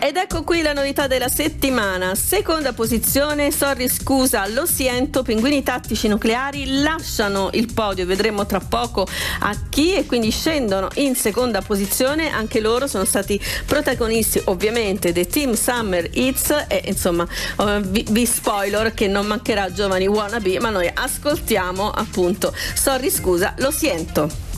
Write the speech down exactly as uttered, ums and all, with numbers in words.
Ed ecco qui la novità della settimana. Seconda posizione, Sorry scusa, lo sento, Pinguini Tattici Nucleari lasciano il podio, vedremo tra poco a chi, e quindi scendono in seconda posizione. Anche loro sono stati protagonisti ovviamente dei Team Summer Hits e insomma vi, vi spoiler che non mancherà Giovani Wannabe, ma noi ascoltiamo appunto Sorry scusa, lo sento.